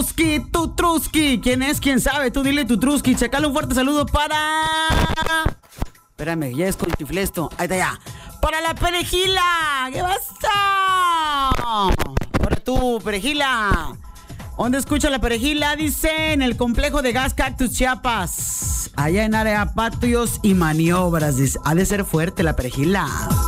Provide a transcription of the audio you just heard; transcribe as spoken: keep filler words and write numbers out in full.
Tu Truski. ¿Quién es? ¿Quién sabe? Tú dile tu Truski. Chacale un fuerte saludo para... Espérame, ya es con chiflesto. Ahí está ya. Para la Perejila. ¿Qué pasa? Para tú, Perejila. ¿Dónde escucha la Perejila? Dice en el complejo de gas Cactus Chiapas. Allá en área patios y maniobras. Dice, ha de ser fuerte la Perejila.